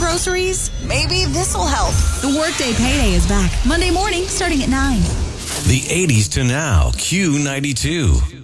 groceries? Maybe this'll help. The Workday Payday is back Monday morning starting at 9. The 80s to now, Q92.